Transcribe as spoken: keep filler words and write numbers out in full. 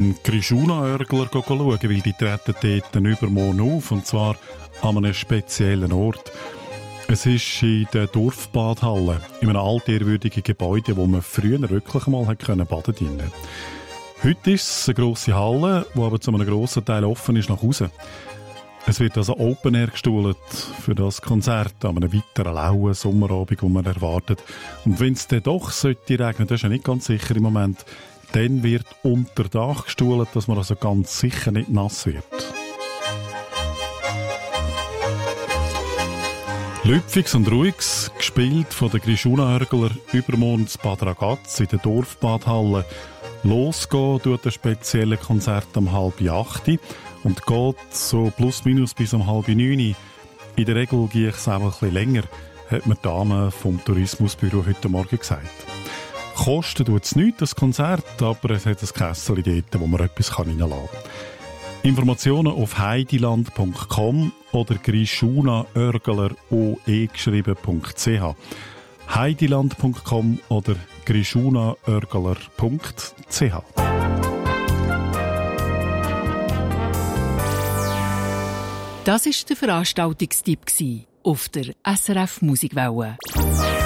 am Grischuna-Örgler schauen, weil die treten dort übermorgen auf, und zwar an einem speziellen Ort. Es ist in der Dorfbadhalle, in einem altehrwürdigen Gebäude, wo man früher wirklich mal baden konnte. Heute ist es eine grosse Halle, die aber zu einem grossen Teil offen ist nach außen. Es wird also Open Air gestuhlt für das Konzert an einem weiteren lauen Sommerabend, den man erwartet. Und wenn es dann doch sollte regnen, das ist ja nicht ganz sicher im Moment, dann wird unter Dach gestuhlt, dass man also ganz sicher nicht nass wird. Lüpfiges und Ruhiges, gespielt von den Grischuna-Örgler, übermorgen in Bad Ragaz in der Dorfbadhalle. Losgehen tut ein spezielles Konzert um halb acht und geht so plus minus bis um halb neun. In der Regel gehe ich es auch ein bisschen länger, hat mir die Dame vom Tourismusbüro heute Morgen gesagt. Kosten tut es nichts, das Konzert, aber es hat ein Kässeli dort, wo man etwas reinlassen kann. Informationen auf heidiland punkt com oder Grischuna-Örgler oe geschrieben.ch. heidiland punkt com oder grischuna-örgler punkt c h. Das war der Veranstaltungstipp auf der S R F Musikwelle.